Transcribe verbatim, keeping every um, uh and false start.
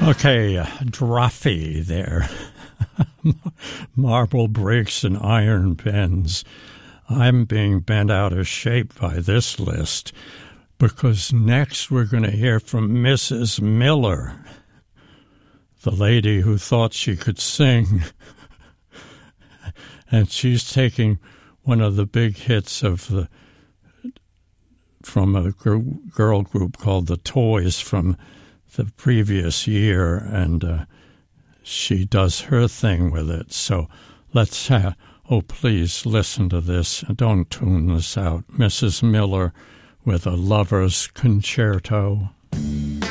Okay, Draffy there. Marble breaks and iron bends. I'm being bent out of shape by this list because next we're going to hear from Missus Miller, the lady who thought she could sing. And she's taking one of the big hits of the from a girl group called The Toys from the previous year, and uh, she does her thing with it. So let's, uh, oh, please listen to this. Don't tune this out. Missus Miller with A Lover's Concerto.